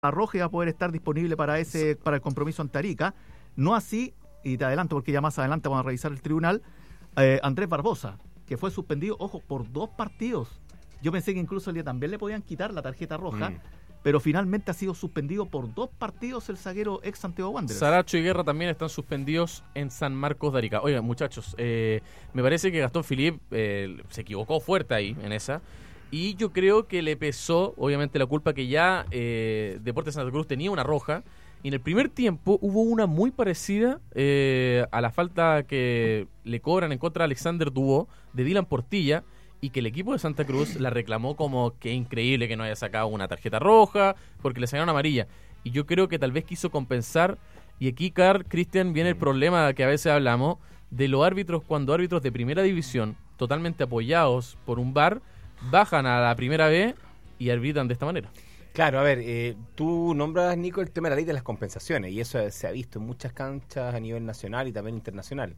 roja iba a poder estar disponible para el compromiso ante Arica. No así, y te adelanto porque ya más adelante vamos a revisar el tribunal, Andrés Barbosa, que fue suspendido, ojo, por 2 partidos. Yo pensé que incluso el día también le podían quitar la tarjeta roja, pero finalmente ha sido suspendido por 2 partidos el zaguero ex Santiago Wanderers. Saracho y Guerra también están suspendidos en San Marcos de Arica. Oigan, muchachos, me parece que Gastón Philippe se equivocó fuerte ahí en esa. Y yo creo que le pesó, obviamente, la culpa que ya Deportes Santa Cruz tenía una roja. Y en el primer tiempo hubo una muy parecida a la falta que le cobran en contra de Alexander Dubó, de Dylan Portilla, y que el equipo de Santa Cruz la reclamó como que increíble que no haya sacado una tarjeta roja, porque le sacaron amarilla. Y yo creo que tal vez quiso compensar. Y aquí, Cristian, viene el problema que a veces hablamos de los árbitros, cuando árbitros de primera división, totalmente apoyados por un VAR, bajan a la primera B y arbitran de esta manera. Claro, a ver, tú nombras, Nico, el tema de la ley de las compensaciones, y eso se ha visto en muchas canchas a nivel nacional y también internacional.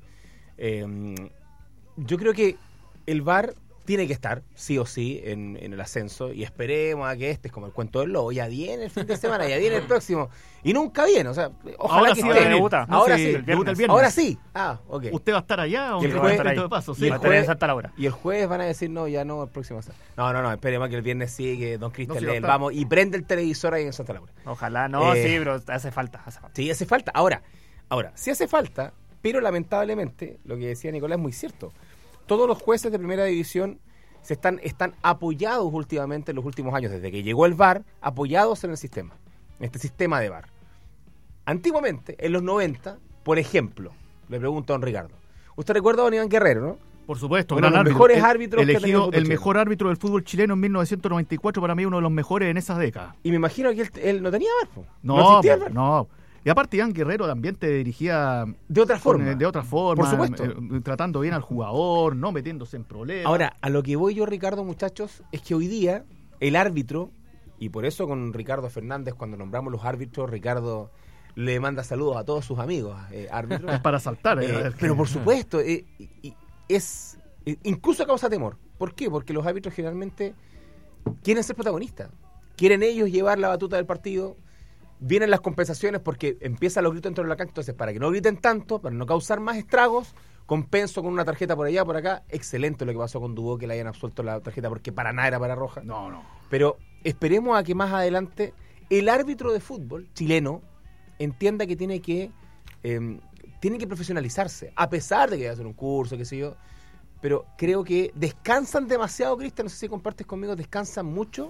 Yo creo que el VAR tiene que estar, sí o sí, en el ascenso, y esperemos a que este es como el cuento del lobo, ya viene el fin de semana, ya viene el próximo, y nunca viene, o sea, ojalá ahora que sí esté. debuta. Ahora sí, sí, debuta el viernes. ahora sí. Ok. ¿Usted va a estar allá o Y el va a jueves- estar ahí de paso? Sí. y Va a estar en Santa Laura. Y el jueves van a decir, no, ya no, el próximo. No, esperemos que el viernes sí, que don Cristian sí, lee el está. vamos y prende el televisor ahí en Santa Laura. Ojalá, no, sí, pero hace falta. Sí, hace falta. Ahora, sí hace falta, pero lamentablemente, lo que decía Nicolás es muy cierto. Todos los jueces de primera división están apoyados últimamente en los últimos años, desde que llegó el VAR, apoyados en el sistema, en este sistema de VAR. Antiguamente, en los 90, por ejemplo, le pregunto a don Ricardo, usted recuerda a don Iván Guerrero, ¿no? Por supuesto, Uno de gran los árbitro. mejores árbitros que ha tenido el elegido fútbol el chileno. mejor árbitro del fútbol chileno en 1994, para mí uno de los mejores en esas décadas. Y me imagino que él no tenía VAR, po. No existía el VAR. no. Y aparte Iván Guerrero también te dirigía De otra forma. de otra forma, Por supuesto. Tratando bien al jugador, no metiéndose en problemas. Ahora, a lo que voy yo, Ricardo, muchachos, es que hoy día el árbitro, y por eso con Ricardo Fernández, cuando nombramos los árbitros, Ricardo le manda saludos a todos sus amigos árbitros. es para saltar. Pero por supuesto, incluso causa temor. ¿Por qué? Porque los árbitros generalmente quieren ser protagonistas. Quieren ellos llevar la batuta del partido. Vienen las compensaciones porque empiezan los gritos dentro de la cancha. Entonces, para que no griten tanto, para no causar más estragos, compenso con una tarjeta por allá, por acá. Excelente lo que pasó con Dubó, que le hayan absuelto la tarjeta porque para nada era para roja. No. Pero esperemos a que más adelante el árbitro de fútbol chileno entienda que tiene que profesionalizarse, a pesar de que va a hacer un curso, qué sé yo. Pero creo que descansan demasiado, Cristian, no sé si compartes conmigo, descansan mucho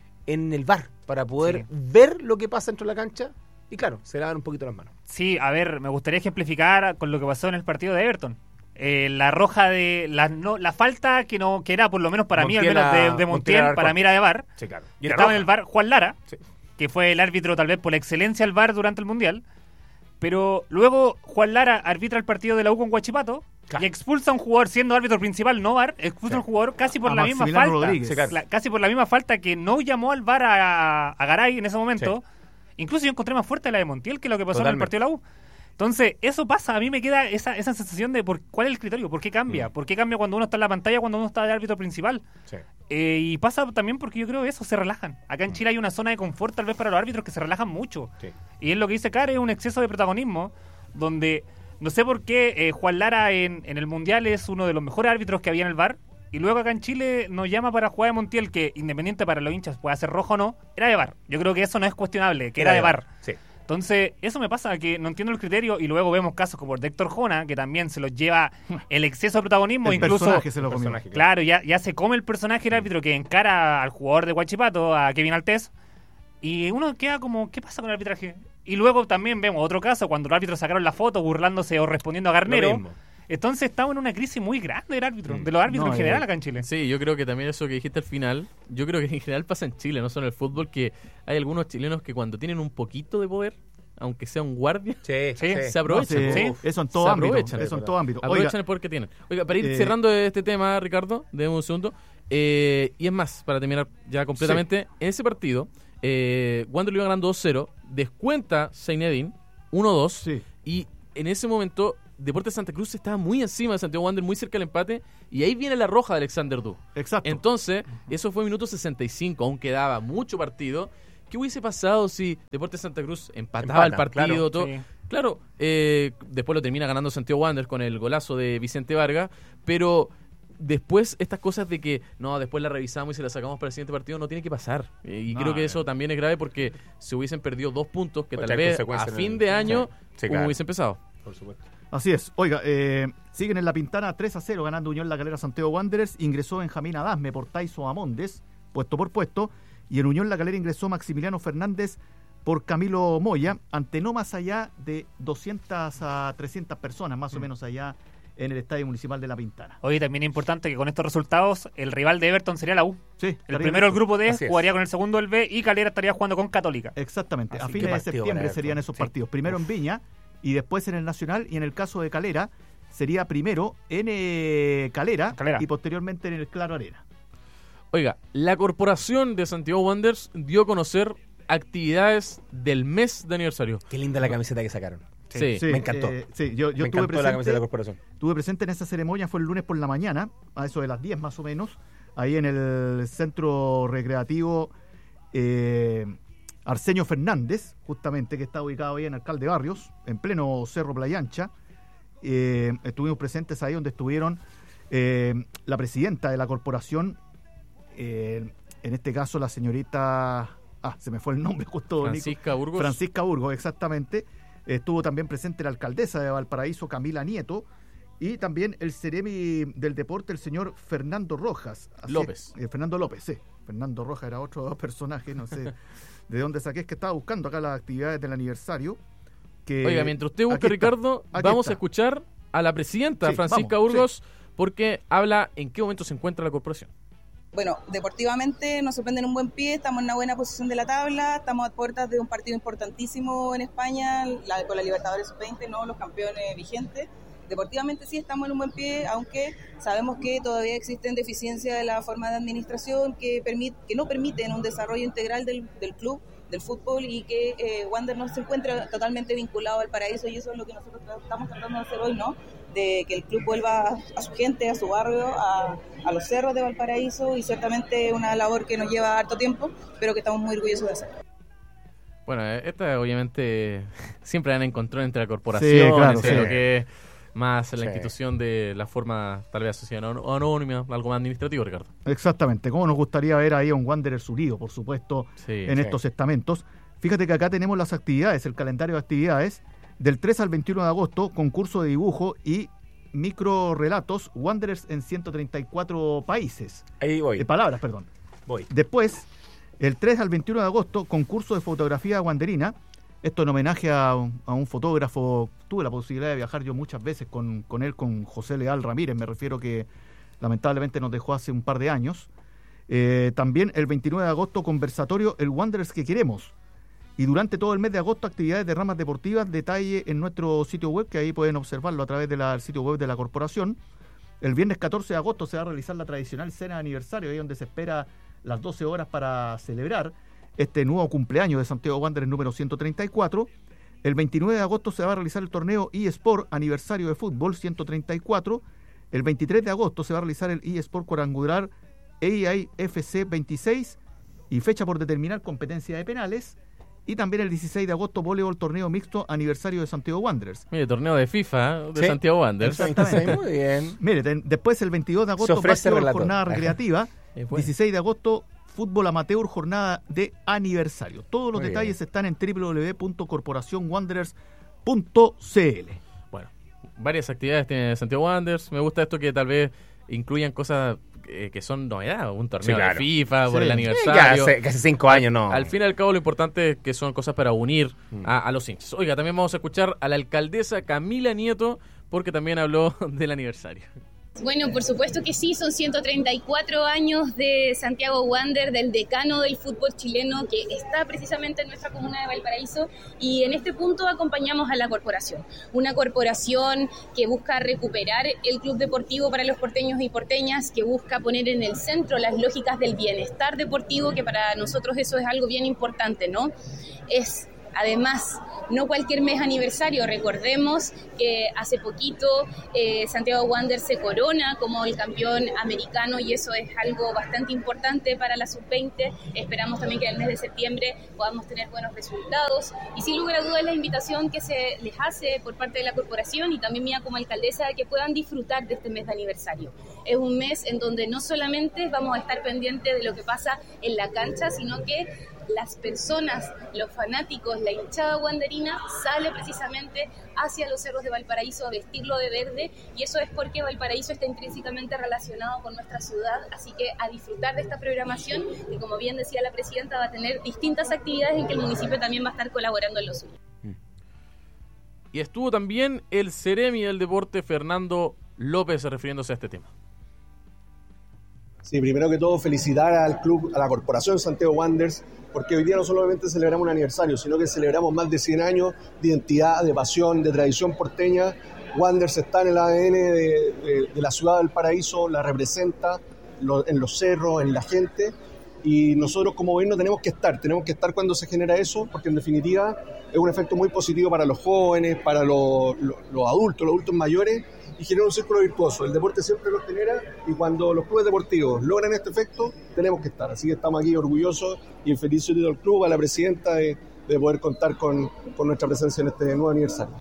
en el VAR para poder ver lo que pasa dentro de la cancha y, claro, se lavan un poquito las manos. Sí, a ver, me gustaría ejemplificar con lo que pasó en el partido de Everton. La roja de la falta que era por lo menos para mí, al menos de Montiel, para mí era de VAR. Sí, claro. Y estaba en el VAR Juan Lara, Sí. que fue el árbitro tal vez por la excelencia del VAR durante el Mundial. Pero luego Juan Lara arbitra el partido de la U con Huachipato, Claro. y expulsa a un jugador siendo árbitro principal, no VAR, expulsa a un jugador casi por A la misma Maximiliano falta. Rodríguez. Sí, claro. Casi por la misma falta que no llamó al VAR a Garay en ese momento. Incluso yo encontré más fuerte la de Montiel que lo que pasó en el Totalmente. partido de la U. Entonces, eso pasa. A mí me queda esa sensación de cuál es el criterio, por qué cambia. ¿Por qué cambia cuando uno está en la pantalla, cuando uno está de árbitro principal? Sí. Y pasa también porque yo creo que eso, se relajan. Acá en Chile hay una zona de confort tal vez para los árbitros que se relajan mucho. Sí. Y es lo que dice Care, es un exceso de protagonismo, donde no sé por qué Juan Lara en el Mundial es uno de los mejores árbitros que había en el VAR, y luego acá en Chile nos llama para jugar de Montiel, que independiente para los hinchas puede ser rojo o no, era de VAR. Yo creo que eso no es cuestionable, que era de VAR. Sí. Entonces, eso me pasa, que no entiendo el criterio, y luego vemos casos como el de Héctor Jona, que también se los lleva el exceso de protagonismo, El incluso personaje se lo comió. personaje. claro, ya se come el personaje del árbitro que encara al jugador de Huachipato, a Kevin Altés, y uno queda como, ¿qué pasa con el arbitraje? Y luego también vemos otro caso, cuando los árbitros sacaron la foto burlándose o respondiendo a Lo Garnero. mismo. Entonces estamos en una crisis muy grande del árbitro, de los árbitros No, en general acá en Chile. Sí, yo creo que también eso que dijiste al final, yo creo que en general pasa en Chile, no solo en el fútbol, que hay algunos chilenos que cuando tienen un poquito de poder, aunque sea un guardia, Sí. se aprovechan. No, sí, po. eso en todo Se ámbito. aprovechan. Eso en todo ámbito. Aprovechan Oiga, el poder que tienen. Oiga, para ir cerrando este tema, Ricardo, déjame un segundo. Y es más, para terminar ya completamente, en ese partido, Wander lo iba ganando 2-0, descuenta Zeinedine 1-2, Sí. y en ese momento Deportes Santa Cruz estaba muy encima de Santiago Wander, muy cerca del empate, y ahí viene la roja de Alexander Du. Exacto. Entonces, eso fue minuto 65, aún quedaba mucho partido, ¿qué hubiese pasado si Deportes Santa Cruz empataba el partido? Claro, todo? sí. Claro, después lo termina ganando Santiago Wanderers con el golazo de Vicente Vargas, pero después estas cosas de que no, después la revisamos y se la sacamos para el siguiente partido no tiene que pasar. Y creo que eso también es grave porque se hubiesen perdido 2 puntos que Puede tal traer vez a consecuencias fin de año Sí, claro. hubiese empezado. Por supuesto. Así es. Oiga, siguen en La Pintana 3-0 ganando Unión La Calera Santiago Wanderers. Ingresó Benjamín Adasme por Taiso Amondes, puesto por puesto. Y en Unión La Calera ingresó Maximiliano Fernández por Camilo Moya, ante no más allá de 200 a 300 personas, más o menos allá en el Estadio Municipal de La Pintana. Hoy también es importante que con estos resultados el rival de Everton sería la U. Sí, El primero el grupo D Así es. jugaría con el segundo el B y Calera estaría jugando con Católica. Exactamente. Así A que fines de partido septiembre para serían Everton. esos Sí. partidos. Primero en Viña y después en el Nacional. Y en el caso de Calera, sería primero en Calera y posteriormente en el Claro Arena. Oiga, la corporación de Santiago Wanderers dio a conocer actividades del mes de aniversario. Qué linda la camiseta que sacaron. Sí. Me encantó. Sí, yo Me estuve encantó la camiseta de la presente, corporación. estuve presente en esa ceremonia, fue el lunes por la mañana, a eso de las 10 más o menos, ahí en el centro recreativo Arsenio Fernández, justamente, que está ubicado ahí en Alcalde Barrios, en pleno Cerro Playa Ancha. Estuvimos presentes ahí donde estuvieron la presidenta de la corporación, en este caso la señorita... se me fue el nombre justo. Francisca Burgos. Francisca Burgos, exactamente. Estuvo también presente la alcaldesa de Valparaíso, Camila Nieto, y también el seremi del deporte, el señor Fernando Rojas. López. Fernando López, sí. Fernando Rojas era otro personaje, no sé de dónde saqué, es que estaba buscando acá las actividades del aniversario. Oiga, mientras usted busca, aquí está, Ricardo, aquí vamos está. a escuchar a la presidenta, Sí, Francisca vamos, Burgos, porque habla en qué momento se encuentra la corporación. Bueno, deportivamente nos sorprende en un buen pie, estamos en una buena posición de la tabla, estamos a puertas de un partido importantísimo en España, con la Libertadores Sub-20, ¿no? Los campeones vigentes. Deportivamente sí estamos en un buen pie, aunque sabemos que todavía existen deficiencias de la forma de administración que no permiten un desarrollo integral del club, del fútbol, y que Wander no se encuentra totalmente vinculado al Paraíso, y eso es lo que nosotros estamos tratando de hacer hoy, ¿no? De que el club vuelva a su gente, a su barrio, a los cerros de Valparaíso, y ciertamente una labor que nos lleva harto tiempo, pero que estamos muy orgullosos de hacer. Bueno, esta obviamente siempre han encontrado entre la corporación, Sí, claro, entre sí. lo que es más la Sí. institución de la forma tal vez asociada anónima, algo más administrativo, Ricardo. Exactamente, como nos gustaría ver ahí a un Wanderers unido, por supuesto, Sí, en sí. estos estamentos. Fíjate que acá tenemos las actividades, el calendario de actividades, del 3 al 21 de agosto, concurso de dibujo y micro relatos, Wanderers en 134 países. Ahí voy. Palabras, perdón. Voy. Después, el 3 al 21 de agosto, concurso de fotografía wanderina. Esto en homenaje a un fotógrafo. Tuve la posibilidad de viajar yo muchas veces con él, con José Leal Ramírez, me refiero, que lamentablemente nos dejó hace un par de años. También el 29 de agosto, conversatorio El Wanderers que queremos. Y durante todo el mes de agosto, actividades de ramas deportivas, detalle en nuestro sitio web, que ahí pueden observarlo a través del sitio web de la corporación. El viernes 14 de agosto se va a realizar la tradicional cena de aniversario, ahí donde se espera las 12 horas para celebrar este nuevo cumpleaños de Santiago Wanderers número 134. El 29 de agosto se va a realizar el torneo eSport Aniversario de Fútbol 134. El 23 de agosto se va a realizar el eSport Cuadrangular AIFC 26 y fecha por determinar, competencia de penales. Y también el 16 de agosto, voleibol torneo mixto aniversario de Santiago Wanderers. Mire, torneo de FIFA de Sí. Santiago Wanderers. Exactamente. Muy bien. Mire, después el 22 de Se agosto, ofrece básquetbol, relator. jornada recreativa. Es bueno. 16 de agosto, fútbol amateur, jornada de aniversario. Todos los Muy detalles bien. están en www.corporacionwanderers.cl. Bueno, varias actividades tiene Santiago Wanderers. Me gusta esto que tal vez incluyan cosas que son novedades. Un torneo Sí, claro. de FIFA por Sí. el Ya aniversario. hace 5 años, no. Al fin y al cabo, lo importante es que son cosas para unir a los hinchas. Oiga, también vamos a escuchar a la alcaldesa Camila Nieto, porque también habló del aniversario. Bueno, por supuesto que sí, son 134 años de Santiago Wanderers, del decano del fútbol chileno que está precisamente en nuestra comuna de Valparaíso, y en este punto acompañamos a la corporación, una corporación que busca recuperar el club deportivo para los porteños y porteñas, que busca poner en el centro las lógicas del bienestar deportivo, que para nosotros eso es algo bien importante, ¿no? Es Además, no cualquier mes aniversario, recordemos que hace poquito Santiago Wanderers se corona como el campeón americano y eso es algo bastante importante para la sub-20. Esperamos también que en el mes de septiembre podamos tener buenos resultados y sin lugar a dudas la invitación que se les hace por parte de la corporación y también mía como alcaldesa que puedan disfrutar de este mes de aniversario. Es un mes en donde no solamente vamos a estar pendientes de lo que pasa en la cancha, sino que las personas, los fanáticos, la hinchada wanderina sale precisamente hacia los cerros de Valparaíso a vestirlo de verde y eso es porque Valparaíso está intrínsecamente relacionado con nuestra ciudad, así que a disfrutar de esta programación y como bien decía la presidenta va a tener distintas actividades en que el municipio también va a estar colaborando en lo suyo. Y estuvo también el Ceremi del Deporte, Fernando López, refiriéndose a este tema. Sí, primero que todo felicitar al club, a la corporación Santiago Wanderers, porque hoy día no solamente celebramos un aniversario, sino que celebramos más de 100 años de identidad, de pasión, de tradición porteña. Wanderers está en el ADN de la ciudad del Paraíso, la representa en los cerros, en la gente, y nosotros como gobierno tenemos que estar cuando se genera eso, porque en definitiva es un efecto muy positivo para los jóvenes, para los adultos mayores, y genera un círculo virtuoso. El deporte siempre lo genera y cuando los clubes deportivos logran este efecto, tenemos que estar. Así que estamos aquí orgullosos y felicito al club, a la presidenta de poder contar con nuestra presencia en este nuevo aniversario.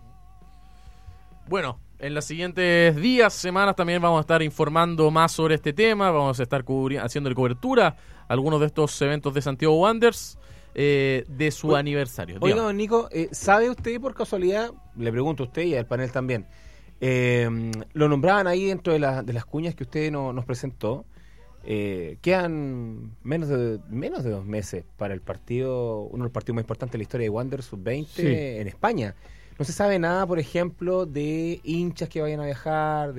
Bueno, en los siguientes días, semanas también vamos a estar informando más sobre este tema, vamos a estar haciendo cobertura a algunos de estos eventos de Santiago Wanderers de su aniversario. Oiga, don Nico, ¿sabe usted por casualidad, le pregunto a usted y al panel también, lo nombraban ahí dentro de las cuñas que usted nos presentó? Quedan menos de 2 meses para el partido, uno de los partidos más importantes de la historia de Wanderers Sub-20 en España. No se sabe nada, por ejemplo, de hinchas que vayan a viajar,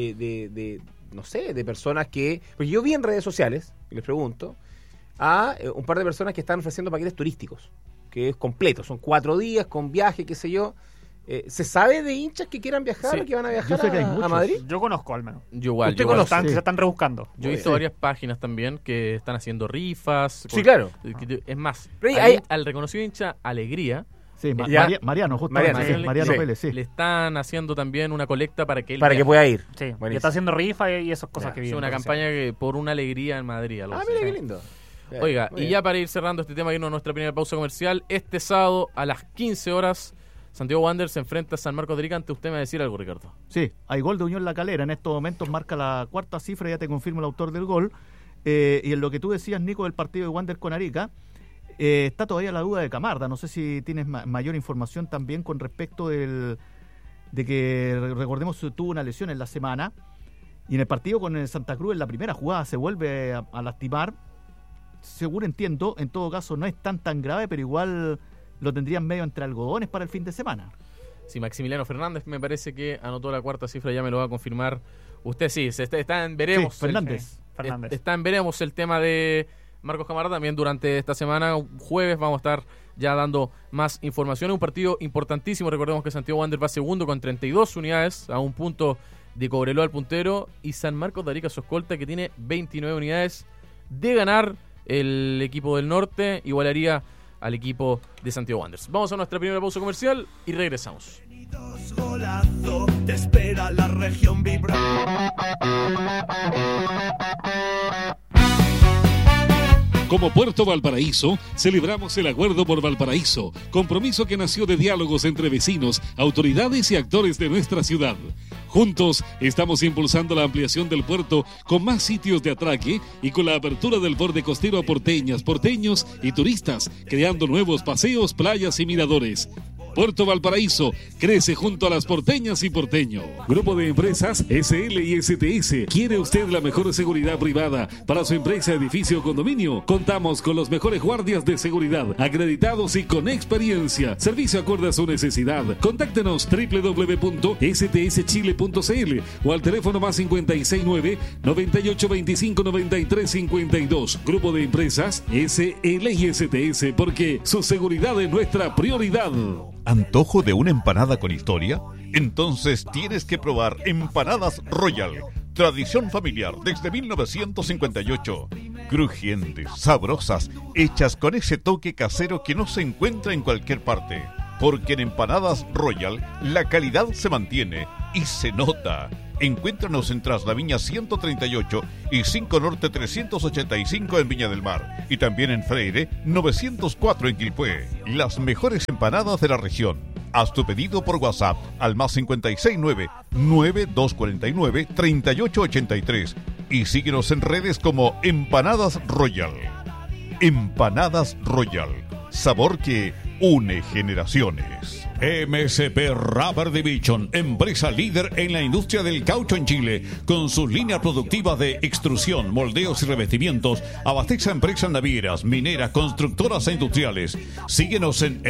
no sé, de personas que... Porque yo vi en redes sociales, y les pregunto, a un par de personas que están ofreciendo paquetes turísticos, que es completo, son 4 días con viaje, qué sé yo. ¿Se sabe de hinchas que quieran viajar, que van a viajar a Madrid? Yo conozco al menos. Yo igual. Se están rebuscando. Yo he visto varias páginas también que están haciendo rifas. Sí, claro. Es más, Pero al reconocido hincha Alegría... Sí, Mariano, justamente. Mariano Pérez, sí. Le están haciendo también una colecta para que él que pueda ir. Sí, y está haciendo rifa y esas cosas que vienen. Es una campaña por una alegría en Madrid. Mira qué lindo. Oiga, y ya para ir cerrando este tema, irnos a nuestra primera pausa comercial, este sábado a las 15 horas, Santiago Wanderers se enfrenta a San Marcos de Arica. Usted me va a decir algo, Ricardo. Sí, hay gol de Unión La Calera. En estos momentos marca la 4ª cifra, ya te confirmo el autor del gol. Y en lo que tú decías, Nico, del partido de Wanderers con Arica, está todavía la duda de Camarda. No sé si tienes mayor información también con respecto de que, recordemos, tuvo una lesión en la semana y en el partido con el Santa Cruz en la primera jugada se vuelve a lastimar. Según entiendo, en todo caso no es tan grave, pero igual lo tendrían medio entre algodones para el fin de semana. Sí, Maximiliano Fernández me parece que anotó la 4ª cifra, ya me lo va a confirmar usted. Sí, está en veremos. Sí, Fernández. Está en veremos el tema de Marcos Camarda. También durante esta semana, jueves, vamos a estar ya dando más información. Es un partido importantísimo. Recordemos que Santiago Wanderers va segundo con 32 unidades, a un punto de Cobreloa al puntero, y San Marcos de Arica, su escolta, que tiene 29 unidades. De ganar el equipo del norte, igualaría al equipo de Santiago Wanderers. Vamos a nuestra primera pausa comercial y regresamos. Golazo, te espera la región vibra. Como Puerto Valparaíso, celebramos el Acuerdo por Valparaíso, compromiso que nació de diálogos entre vecinos, autoridades y actores de nuestra ciudad. Juntos estamos impulsando la ampliación del puerto con más sitios de atraque y con la apertura del borde costero a porteñas, porteños y turistas, creando nuevos paseos, playas y miradores. Puerto Valparaíso crece junto a las porteñas y porteños. Grupo de Empresas SL y STS. ¿Quiere usted la mejor seguridad privada para su empresa, edificio o condominio? Contamos con los mejores guardias de seguridad, acreditados y con experiencia. Servicio acorde a su necesidad. Contáctenos www.stschile.cl o al teléfono más 569-9825-9352. Grupo de Empresas SL y STS, porque su seguridad es nuestra prioridad. ¿Antojo de una empanada con historia? Entonces tienes que probar Empanadas Royal. Tradición familiar desde 1958. Crujientes, sabrosas, hechas con ese toque casero que no se encuentra en cualquier parte. Porque en Empanadas Royal la calidad se mantiene y se nota. Encuéntranos en Traslaviña 138 y 5 Norte 385 en Viña del Mar. Y también en Freire 904 en Quilpué. Las mejores empanadas de la región. Haz tu pedido por WhatsApp al +569 9249 3883 y síguenos en redes como Empanadas Royal. Empanadas Royal. Sabor que une generaciones. MSP Rubber Division, empresa líder en la industria del caucho en Chile, con sus líneas productivas de extrusión, moldeos y revestimientos, abastece a empresas navieras, mineras, constructoras e industriales. Síguenos en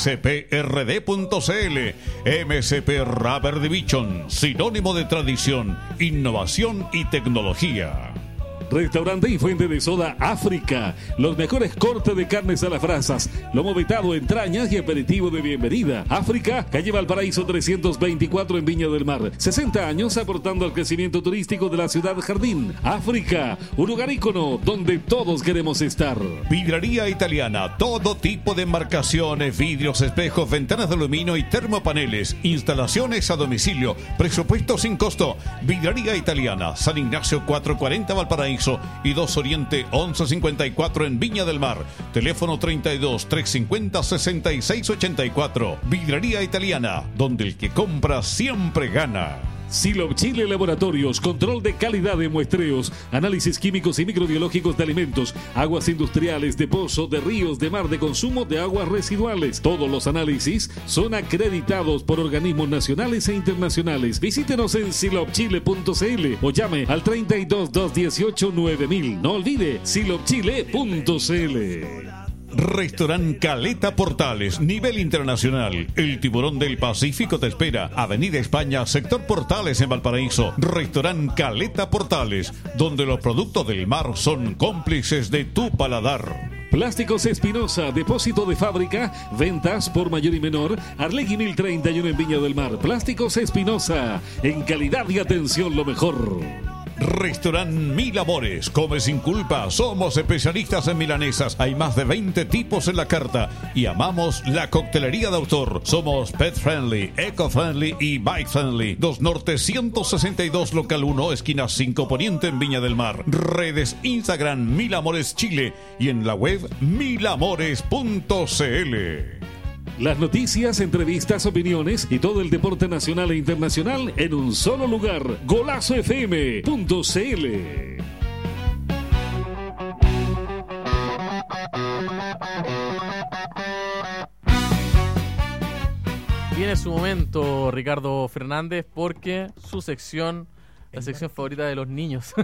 msprd.cl. MSP Rubber Division, sinónimo de tradición, innovación y tecnología. Restaurante y fuente de soda África. Los mejores cortes de carnes a las brasas, lomo vetado, entrañas y aperitivo de bienvenida. África, calle Valparaíso 324 en Viña del Mar. 60 años aportando al crecimiento turístico de la ciudad jardín. África, un lugar ícono donde todos queremos estar. Vidraría Italiana, todo tipo de embarcaciones, vidrios, espejos, ventanas de aluminio y termopaneles. Instalaciones a domicilio, presupuesto sin costo. Vidraría Italiana, San Ignacio 440 Valparaíso y 2 Oriente 1154 en Viña del Mar. Teléfono 32 350 6684. Vidraría Italiana, donde el que compra siempre gana. Silop Chile Laboratorios, control de calidad de muestreos, análisis químicos y microbiológicos de alimentos, aguas industriales, de pozo, de ríos, de mar, de consumo de aguas residuales. Todos los análisis son acreditados por organismos nacionales e internacionales. Visítenos en silopchile.cl o llame al 32 218 9000. No olvide silopchile.cl. Restaurant Caleta Portales, nivel internacional. El tiburón del Pacífico te espera. Avenida España, sector Portales en Valparaíso. Restaurant Caleta Portales, donde los productos del mar son cómplices de tu paladar. Plásticos Espinosa, depósito de fábrica, ventas por mayor y menor. Arlegui 1031 en Viña del Mar. Plásticos Espinosa, en calidad y atención lo mejor. Restaurant Mil Amores, come sin culpa, somos especialistas en milanesas, hay más de 20 tipos en la carta y amamos la coctelería de autor. Somos pet friendly, eco friendly y bike friendly. 2 Norte 162 local 1, esquina 5 Poniente en Viña del Mar. Redes Instagram Mil Amores Chile y en la web milamores.cl. Las noticias, entrevistas, opiniones y todo el deporte nacional e internacional en un solo lugar. GolazoFM.cl. Viene su momento, Ricardo Fernández, porque su sección, la sección favorita de los niños,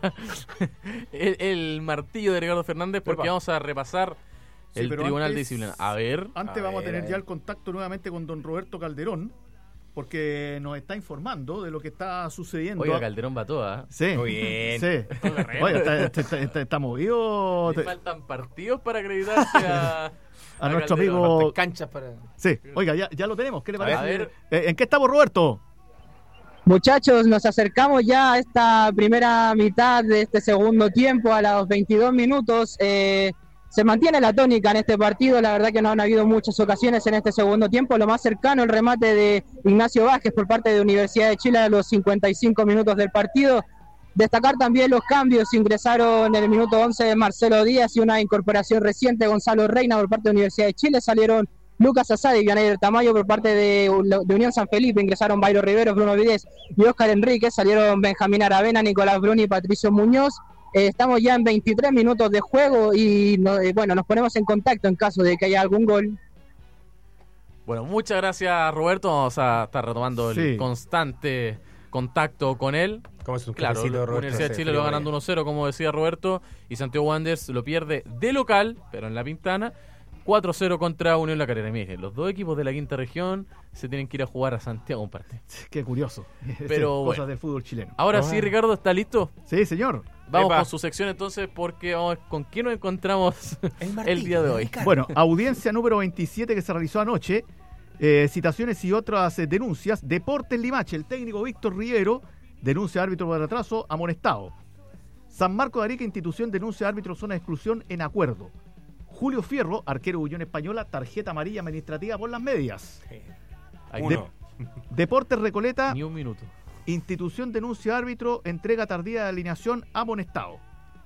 el martillo de Ricardo Fernández, porque vamos a repasar el Tribunal de Disciplina. A ver. Antes vamos a tener ya el contacto nuevamente con don Roberto Calderón, porque nos está informando de lo que está sucediendo. Oiga, Calderón va toda. Sí. Muy bien. Sí. Oye, está movido. Le faltan partidos para acreditarse a nuestro Calderón. amigo. Canchas para... Sí. Oiga, ya lo tenemos. ¿Qué le parece? A ver. ¿En qué estamos, Roberto? Muchachos, nos acercamos ya a esta primera mitad de este segundo tiempo, a los 22 minutos. Se mantiene la tónica en este partido, la verdad que no han habido muchas ocasiones en este segundo tiempo. Lo más cercano, el remate de Ignacio Vázquez por parte de Universidad de Chile a los 55 minutos del partido. Destacar también los cambios, ingresaron en el minuto 11 Marcelo Díaz y una incorporación reciente, Gonzalo Reina por parte de Universidad de Chile. Salieron Lucas Asadi y Vianey del Tamayo por parte de Unión San Felipe, ingresaron Bayro Rivero, Bruno Videz y Óscar Enríquez. Salieron Benjamín Aravena, Nicolás Bruni y Patricio Muñoz. Estamos ya en 23 minutos de juego y nos ponemos en contacto en caso de que haya algún gol. Bueno, muchas gracias, Roberto. Vamos a estar retomando el constante contacto con él. ¿Cómo es un claro, la Roberto, Universidad de Chile lo va ganando 1-0, como decía Roberto, y Santiago Wanderers lo pierde de local, pero en La Pintana, 4-0 contra Unión La Calera. Miren, los dos equipos de la quinta región se tienen que ir a jugar a Santiago un partido. Qué curioso. Pero cosas del fútbol chileno. Ahora sí, Ricardo, ¿está listo? Sí, señor. Vamos con su sección entonces, porque ¿con quién nos encontramos el día de hoy? Bueno, audiencia número 27 que se realizó anoche, citaciones y otras denuncias. Deportes Limache, el técnico Víctor Rivero denuncia a árbitro por atraso amonestado. San Marcos de Arica, institución denuncia árbitro zona de exclusión en acuerdo. Julio Fierro, arquero de Unión Española, tarjeta amarilla administrativa por las medias. Deportes Recoleta, Ni un minuto. institución denuncia árbitro, entrega tardía de alineación amonestado.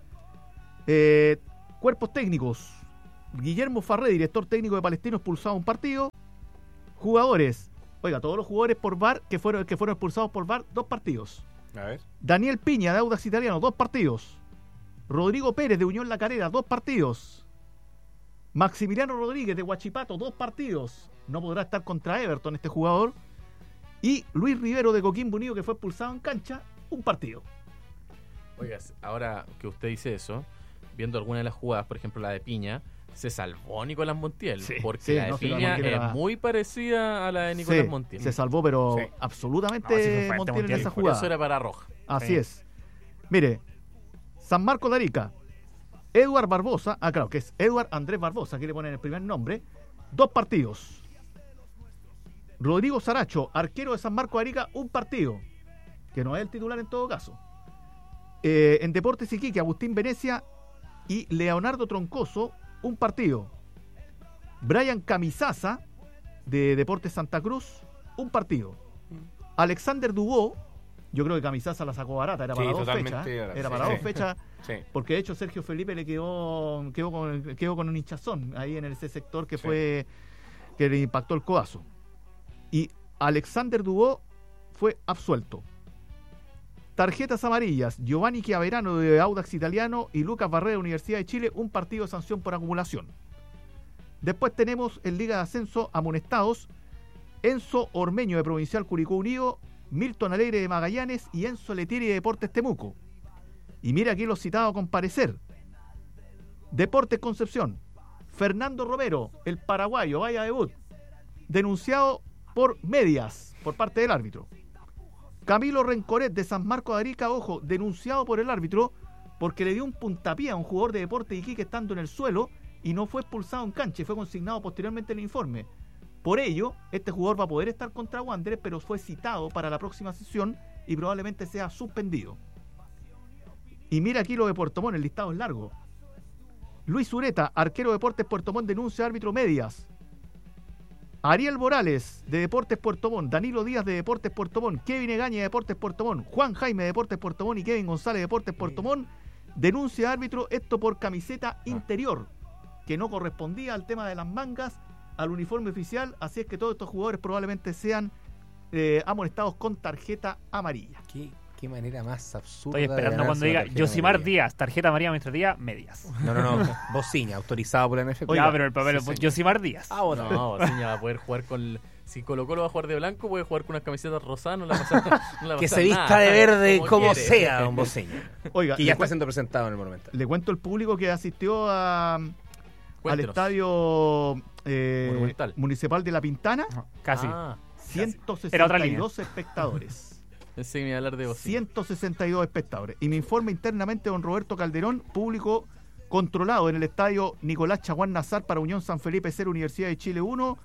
Cuerpos técnicos, Guillermo Farré, director técnico de Palestino, expulsado un partido. Jugadores, todos los jugadores por VAR que fueron expulsados por VAR, 2 partidos. A ver. Daniel Piña, de Audax Italiano, 2 partidos. Rodrigo Pérez, de Unión La Calera, 2 partidos. Maximiliano Rodríguez, de Huachipato, 2 partidos. No podrá estar contra Everton este jugador. Y Luis Rivero, de Coquimbo Unido, que fue expulsado en cancha, 1 partido. Oiga, ahora que usted dice eso, viendo alguna de las jugadas, por ejemplo la de Piña, se salvó Nicolás Montiel, porque la de Piña es muy parecida a la de Nicolás Montiel. Se salvó, pero absolutamente Montiel en esa jugada. Eso era para roja. Así es. Mire, San Marcos de Arica, Eduard Barbosa, claro, que es Eduard Andrés Barbosa, aquí le ponen el primer nombre, 2 partidos. Rodrigo Saracho, arquero de San Marcos de Arica, 1 partido, que no es el titular en todo caso. En Deportes Iquique, Agustín Venecia y Leonardo Troncoso, 1 partido. Brian Camisaza, de Deportes Santa Cruz, 1 partido. Alexander Dubó, yo creo que Camisaza la sacó barata, era para 2 fechas. Era para 2 fechas, porque de hecho Sergio Felipe le quedó con un hinchazón ahí en ese sector que fue que le impactó el codazo. Y Alexander Dubó fue absuelto. Tarjetas amarillas, Giovanni Chiaverano, de Audax Italiano, y Lucas Barrera, de Universidad de Chile, 1 partido de sanción por acumulación. Después tenemos en Liga de Ascenso amonestados Enzo Ormeño, de Provincial Curicó Unido, Milton Alegre, de Magallanes, y Enzo Letieri, de Deportes Temuco. Y mira aquí los citados con parecer. Deportes Concepción, Fernando Romero, el paraguayo, vaya debut, denunciado por medias por parte del árbitro. Camilo Rencoret, de San Marcos de Arica, ojo, denunciado por el árbitro porque le dio un puntapié a un jugador de Deportes Iquique estando en el suelo y no fue expulsado en cancha y fue consignado posteriormente en el informe. Por ello, este jugador va a poder estar contra Wanderers, pero fue citado para la próxima sesión y probablemente sea suspendido. Y mira aquí lo de Puerto Montt, el listado es largo. Luis Ureta, arquero de Deportes Puerto Montt, denuncia árbitro medias. Ariel Morales, de Deportes Puerto Montt, Danilo Díaz, de Deportes Puerto Montt, Kevin Egaña, de Deportes Puerto Montt, Juan Jaime, de Deportes Puerto Montt, y Kevin González, de Deportes Puerto Montt, denuncia árbitro, esto por camiseta interior, que no correspondía al tema de las mangas, al uniforme oficial, así es que todos estos jugadores probablemente sean amonestados con tarjeta amarilla. Qué manera más absurda. Estoy esperando cuando diga Yosimar Díaz, tarjeta amarilla administrativa, medias. No. Bociña, autorizado por la NFP. Ya, pero el papel es Yosimar Díaz. Bueno. No, Bociña va a poder jugar con... Si Colo-Colo va a jugar de blanco, puede jugar con unas camisetas rosadas, no la va que se vista de verde como sea, don Bociña. Oiga, que ya está siendo presentado en el Monumental. Le cuento al público que asistió al estadio municipal de La Pintana. Casi. 162 espectadores. Pensé que me iba a hablar de Bociña. 162 espectadores. Y me informa internamente don Roberto Calderón, público controlado en el estadio Nicolás Chaguán Nazar para Unión San Felipe 0, Universidad de Chile 1,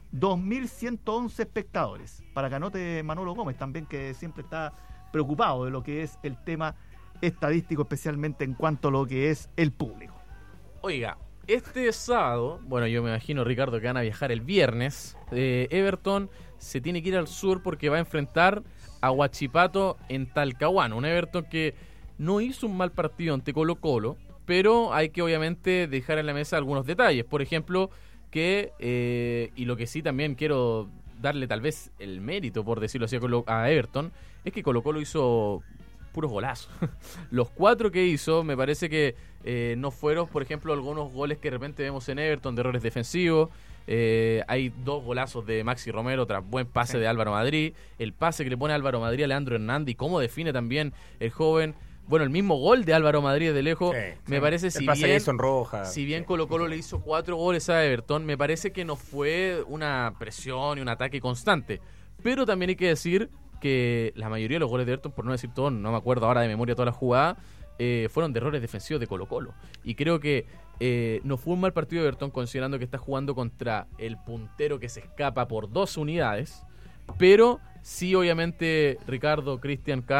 2.111 espectadores. Para que anote Manolo Gómez también, que siempre está preocupado de lo que es el tema estadístico, especialmente en cuanto a lo que es el público. Oiga, este sábado, bueno, yo me imagino, Ricardo, que van a viajar el viernes. Everton se tiene que ir al sur porque va a enfrentar a Huachipato en Talcahuano. Un Everton que no hizo un mal partido ante Colo-Colo, pero hay que obviamente dejar en la mesa algunos detalles. Por ejemplo, que, y lo que sí también quiero darle tal vez el mérito, por decirlo así, a Everton, es que Colo-Colo hizo puros golazos. Los 4 que hizo, me parece que no fueron, por ejemplo, algunos goles que de repente vemos en Everton de errores defensivos. Hay 2 golazos de Maxi Romero tras buen pase de Álvaro Madrid, el pase que le pone Álvaro Madrid a Leandro Hernández y cómo define también el joven. Bueno, el mismo gol de Álvaro Madrid de lejos, me parece, si bien Colo-Colo le hizo 4 goles a Everton, me parece que no fue una presión y un ataque constante. Pero también hay que decir que la mayoría de los goles de Everton, por no decir todo, no me acuerdo ahora de memoria toda la jugada, fueron de errores defensivos de Colo-Colo. Y creo que no fue un mal partido de Everton, considerando que está jugando contra el puntero que se escapa por 2 unidades. Pero sí, obviamente, Ricardo, Cristian, Carl,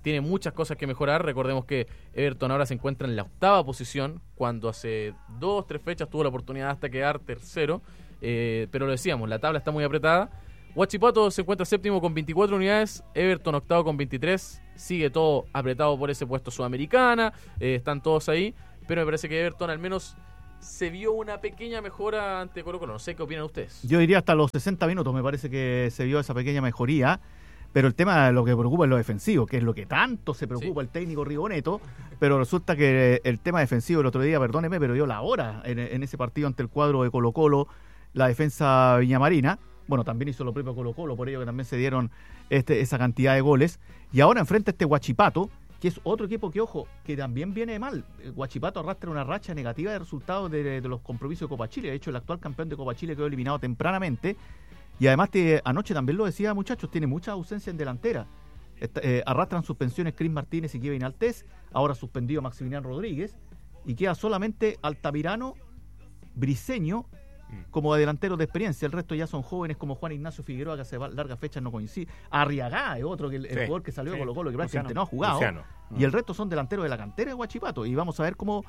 tiene muchas cosas que mejorar. Recordemos que Everton ahora se encuentra en la 8ª posición, cuando hace 2-3 fechas tuvo la oportunidad hasta quedar tercero, pero lo decíamos, la tabla está muy apretada. Huachipato se encuentra séptimo con 24 unidades, Everton octavo con 23, sigue todo apretado por ese puesto Sudamericana, están todos ahí, pero me parece que Everton al menos se vio una pequeña mejora ante Colo-Colo. No sé qué opinan ustedes. Yo diría hasta los 60 minutos me parece que se vio esa pequeña mejoría, pero el tema, lo que preocupa es lo defensivo, que es lo que tanto se preocupa el técnico Rigoneto, pero resulta que el tema defensivo el otro día, perdóneme, pero dio la hora en ese partido ante el cuadro de Colo-Colo, la defensa viñamarina. Bueno, también hizo lo propio Colo-Colo, por ello que también se dieron esa cantidad de goles. Y ahora enfrenta este Huachipato, que es otro equipo que, ojo, que también viene mal. Huachipato arrastra una racha negativa de resultados de los compromisos de Copa Chile. De hecho, el actual campeón de Copa Chile quedó eliminado tempranamente. Y además, anoche también lo decía, muchachos, tiene mucha ausencia en delantera. Arrastran suspensiones Cris Martínez y Kevin Altés. Ahora suspendido Maximiliano Rodríguez. Y queda solamente Altamirano, Briseño, como delantero de experiencia. El resto ya son jóvenes como Juan Ignacio Figueroa, que hace largas fechas no coincide. Arriagá es otro, el jugador que salió de Colo-Colo, que prácticamente no ha jugado. Luciano. Y el resto son delanteros de la cantera de Huachipato. Y vamos a ver cómo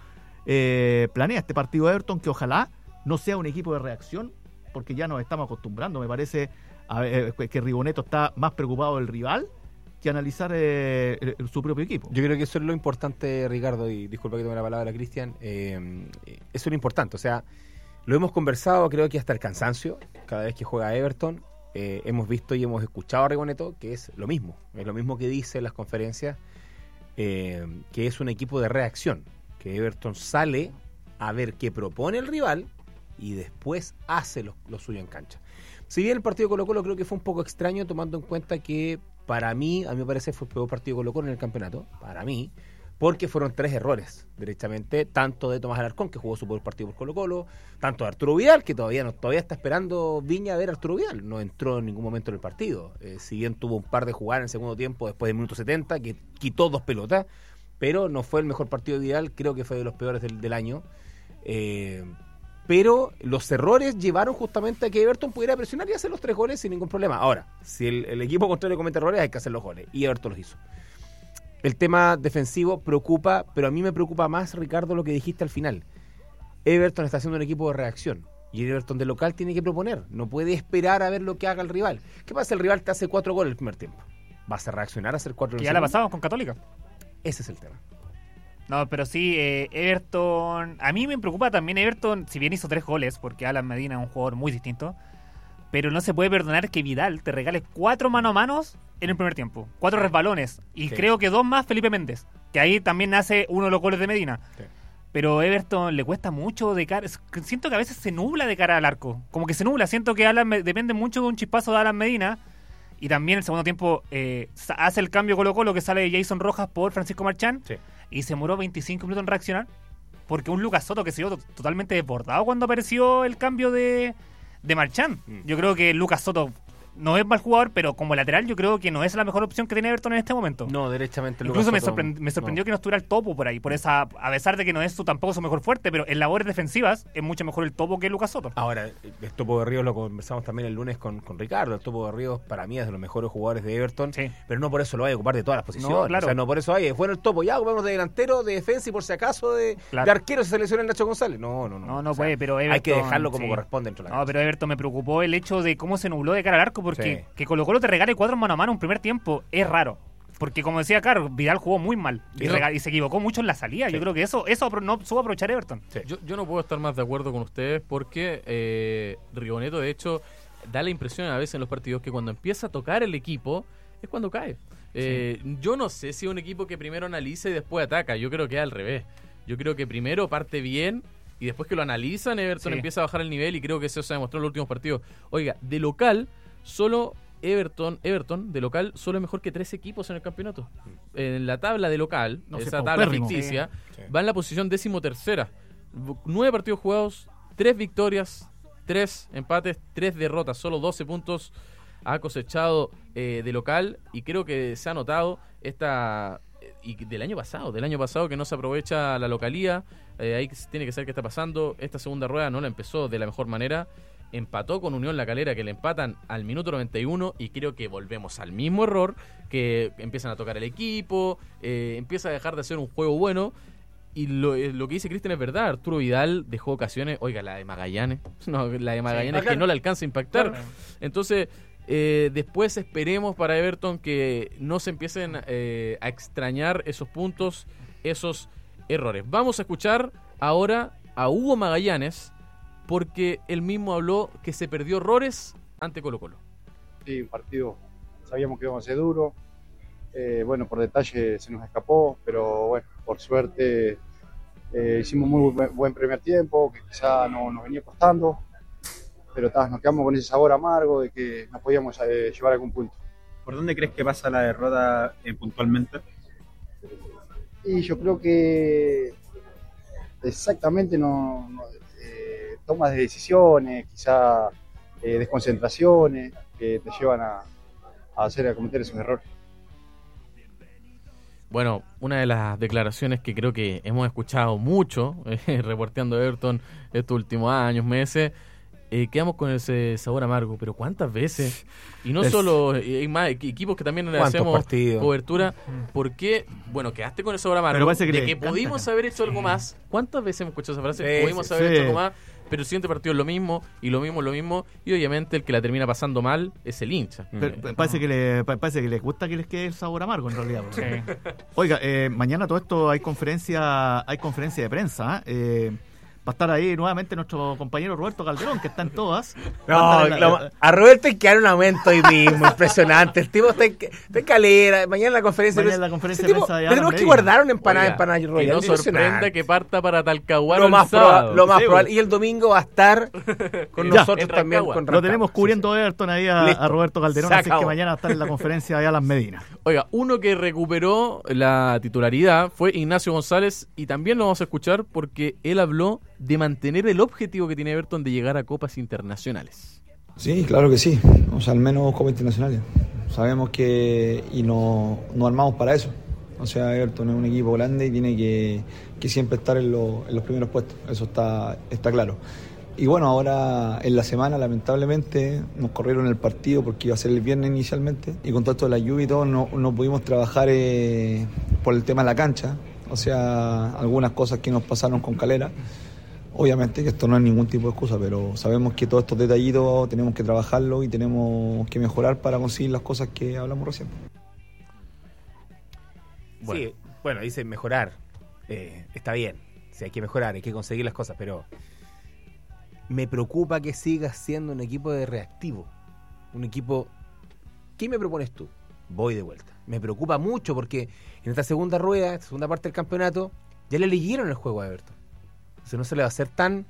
planea este partido de Everton, que ojalá no sea un equipo de reacción, porque ya nos estamos acostumbrando. Me parece que Rigoneto está más preocupado del rival que analizar su propio equipo. Yo creo que eso es lo importante, Ricardo, y disculpa que tome la palabra, Cristian. Eso es lo importante, o sea, lo hemos conversado, creo que hasta el cansancio, cada vez que juega Everton. Hemos visto y hemos escuchado a Rigoneto, que es lo mismo que dice en las conferencias, que es un equipo de reacción, que Everton sale a ver qué propone el rival y después hace lo suyo en cancha. Si bien el partido de Colo-Colo creo que fue un poco extraño, tomando en cuenta que a mí me parece fue el peor partido de Colo-Colo en el campeonato, para mí, porque fueron 3 errores, derechamente, tanto de Tomás Alarcón, que jugó su peor partido por Colo-Colo, tanto de Arturo Vidal, que todavía está esperando Viña a ver a Arturo Vidal, no entró en ningún momento en el partido, si bien tuvo un par de jugadas en el segundo tiempo, después del minuto 70, que quitó 2 pelotas, pero no fue el mejor partido de Vidal, creo que fue de los peores del año, pero los errores llevaron justamente a que Everton pudiera presionar y hacer los 3 goles sin ningún problema. Ahora, si el equipo contrario comete errores, hay que hacer los goles, y Everton los hizo. El tema defensivo preocupa, pero a mí me preocupa más, Ricardo, lo que dijiste al final. Everton está haciendo un equipo de reacción, y el Everton de local tiene que proponer, no puede esperar a ver lo que haga el rival. ¿Qué pasa si el rival te hace 4 goles el primer tiempo? ¿Vas a reaccionar a hacer 4 goles? Que ya la pasamos con Católica. Ese es el tema. No, pero sí, Everton... A mí me preocupa también Everton, si bien hizo 3 goles, porque Alan Medina es un jugador muy distinto, pero no se puede perdonar que Vidal te regale 4 mano a manos en el primer tiempo. 4 resbalones. Y creo que 2 más Felipe Méndez, que ahí también nace uno de los goles de Medina. Sí. Pero Everton le cuesta mucho de cara... Siento que a veces se nubla de cara al arco. Como que se nubla. Siento que depende mucho de un chispazo de Alan Medina. Y también en el segundo tiempo hace el cambio Colo-Colo, que sale de Jason Rojas por Francisco Marchán. Sí. Y se demoró 25 minutos en reaccionar. Porque un Lucas Soto que se vio totalmente desbordado cuando apareció el cambio de Marchán. Yo creo que Lucas Soto no es mal jugador, pero como lateral yo creo que no es la mejor opción que tiene Everton en este momento. No, derechamente. Incluso me sorprendió que no estuviera el Topo por ahí, a pesar de que no es tampoco su mejor fuerte, pero en labores defensivas es mucho mejor el Topo que Lucas Soto. Ahora, el Topo de Ríos lo conversamos también el lunes con Ricardo. El Topo de Ríos para mí es de los mejores jugadores de Everton, sí, pero no por eso lo hay a ocupar de todas las posiciones. No, claro. O sea, no por eso hay. Bueno, el Topo ya ocupamos de delantero, de defensa y por si acaso de arquero se selecciona el Nacho González. No puede, pero Everton, hay que dejarlo como corresponde dentro de la cancha. Pero Everton me preocupó el hecho de cómo se nubló de cara al arco, porque que Colo-Colo te regale 4 mano a mano un primer tiempo es raro. Porque como decía Carlos, Vidal jugó muy mal y se equivocó mucho en la salida. Sí. Yo creo que eso no supo aprovechar Everton. Sí. Yo no puedo estar más de acuerdo con ustedes porque Rigoneto, de hecho, da la impresión a veces en los partidos que cuando empieza a tocar el equipo es cuando cae. Yo no sé si es un equipo que primero analiza y después ataca. Yo creo que es al revés. Yo creo que primero parte bien y después que lo analizan, Everton empieza a bajar el nivel y creo que eso se demostró en los últimos partidos. Oiga, de local, solo Everton de local solo es mejor que 3 equipos en el campeonato. En la tabla de local, esa tabla ficticia, va en la posición 13ª. 9 partidos jugados, 3 victorias, 3 empates, 3 derrotas, solo 12 puntos ha cosechado de local, y creo que se ha notado y del año pasado que no se aprovecha la localía. Ahí tiene que saber qué está pasando. Esta segunda rueda no la empezó de la mejor manera empató con Unión La Calera, que le empatan al minuto 91, y creo que volvemos al mismo error, que empiezan a tocar el equipo, empieza a dejar de hacer un juego bueno. Y lo que dice Cristian es verdad. Arturo Vidal dejó ocasiones, oiga, la de Magallanes que no le alcanza a impactar. Claro. Entonces, después esperemos para Everton que no se empiecen a extrañar esos puntos, esos errores. Vamos a escuchar ahora a Hugo Magallanes, porque él mismo habló que se perdió errores ante Colo-Colo. Sí, un partido, sabíamos que íbamos a ser duro. Bueno, por detalle se nos escapó, pero bueno, por suerte hicimos muy buen primer tiempo, que quizá no nos venía costando, pero nos quedamos con ese sabor amargo de que no podíamos llevar algún punto. ¿Por dónde crees que pasa la derrota puntualmente? Y yo creo que exactamente tomas de decisiones, quizá desconcentraciones que te llevan a cometer esos errores. Bueno, una de las declaraciones que creo que hemos escuchado mucho reporteando Everton estos últimos años, meses, quedamos con ese sabor amargo, pero ¿cuántas veces? Y no solo, hay más equipos que también le hacemos cobertura. ¿Por qué? Bueno, quedaste con ese sabor amargo de que pudimos haber hecho algo más. ¿Cuántas veces hemos escuchado esa frase? Pudimos haber hecho algo más, pero el siguiente partido es lo mismo, y obviamente el que la termina pasando mal es el hincha. Pero parece que les gusta que les quede el sabor amargo en realidad. Sí. Oiga, mañana todo esto hay conferencia de prensa. Va a estar ahí nuevamente nuestro compañero Roberto Calderón, que está en todas. A Roberto hay que dar un aumento hoy mismo, impresionante. El tipo está en calera. Mañana la conferencia de prensa. Tenemos que guardar una empanada Royal. Y no sorprenda que parta para Talcahuano lo más probable. Y el domingo va a estar con nosotros también. Lo tenemos cubriendo Everton ahí a Roberto Calderón, así que mañana va a estar en la conferencia allá a Las Medinas. Oiga, uno que recuperó la titularidad fue Ignacio González, y también lo vamos a escuchar porque él habló de mantener el objetivo que tiene Everton de llegar a copas internacionales. Sí, claro que sí, o sea, al menos copas internacionales. Sabemos que nos armamos para eso. O sea, Everton es un equipo grande y tiene que siempre estar en los primeros puestos, eso está claro. Y bueno, ahora en la semana lamentablemente nos corrieron el partido porque iba a ser el viernes inicialmente, y con todo esto de la lluvia y todo no pudimos trabajar por el tema de la cancha. O sea, algunas cosas que nos pasaron con Calera. Obviamente que esto no es ningún tipo de excusa, pero sabemos que todos estos detallitos tenemos que trabajarlo y tenemos que mejorar para conseguir las cosas que hablamos recién. Bueno, dice mejorar. Está bien, sí, hay que mejorar, hay que conseguir las cosas, pero me preocupa que sigas siendo un equipo de reactivo. Un equipo... ¿Qué me propones tú? Voy de vuelta. Me preocupa mucho porque en esta segunda rueda, esta segunda parte del campeonato, ya le leyeron el juego a Everton. No se le va a hacer tan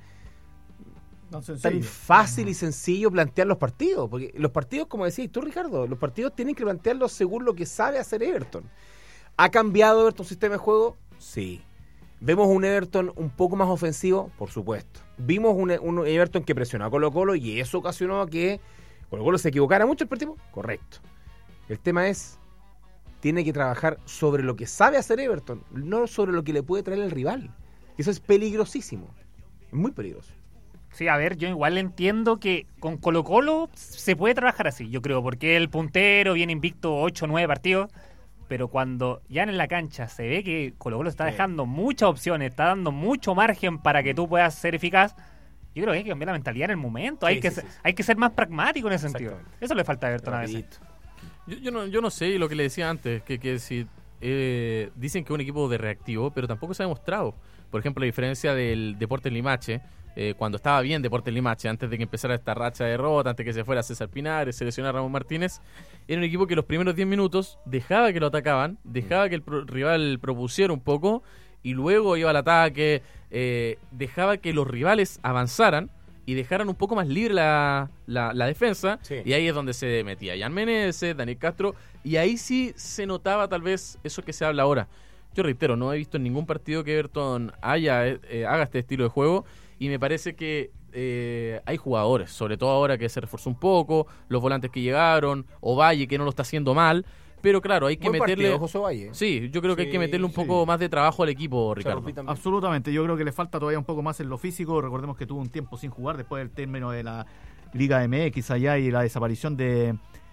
fácil y sencillo plantear los partidos, porque los partidos, como decías tú, Ricardo, los partidos tienen que plantearlos según lo que sabe hacer Everton. ¿Ha cambiado Everton su sistema de juego? Sí. ¿Vemos un Everton un poco más ofensivo? Por supuesto. Vimos un Everton que presionó a Colo-Colo y eso ocasionó a que Colo-Colo se equivocara mucho el partido. Correcto. El tema es, tiene que trabajar sobre lo que sabe hacer Everton, no sobre lo que le puede traer el rival. Eso es peligrosísimo, es muy peligroso. Sí, a ver, yo igual entiendo que con Colo-Colo se puede trabajar así, yo creo, porque el puntero viene invicto 8 o 9 partidos, pero cuando ya en la cancha se ve que Colo-Colo está dejando muchas opciones, está dando mucho margen para que tú puedas ser eficaz, yo creo que hay que cambiar la mentalidad en el momento, hay que ser más pragmático en ese sentido. Eso le falta a Everton a veces. Yo no sé lo que le decía antes, que si dicen que es un equipo de reactivo, pero tampoco se ha demostrado. Por ejemplo, la diferencia del Deportes Limache, cuando estaba bien Deportes Limache, antes de que empezara esta racha de derrota, antes de que se fuera César Pinares, se lesionara Ramón Martínez, era un equipo que los primeros 10 minutos dejaba que lo atacaban, dejaba que el rival propusiera un poco, y luego iba al ataque, dejaba que los rivales avanzaran y dejaran un poco más libre la defensa, y ahí es donde se metía Jan Meneses, Daniel Castro, y ahí sí se notaba tal vez eso que se habla ahora. Yo reitero, no he visto en ningún partido que Everton haga este estilo de juego, y me parece que hay jugadores, sobre todo ahora que se reforzó un poco, los volantes que llegaron, Ovalle que no lo está haciendo mal, pero claro, hay que Buen meterle... partido, José Valle. Sí, yo creo que hay que Sí, meterle un sí. poco más de trabajo al equipo, Ricardo. Charrupí también. Absolutamente, yo creo que le falta todavía un poco más en lo físico. Recordemos que tuvo un tiempo sin jugar después del término de la Liga MX allá y la desaparición del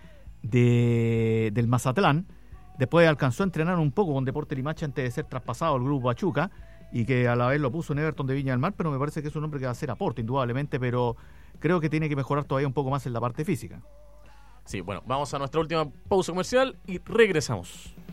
Mazatlán. Después alcanzó a entrenar un poco con Deportes Limache antes de ser traspasado al grupo Pachuca, y que a la vez lo puso en Everton de Viña del Mar, pero me parece que es un hombre que va a hacer aporte indudablemente, pero creo que tiene que mejorar todavía un poco más en la parte física. Sí, bueno, vamos a nuestra última pausa comercial y regresamos.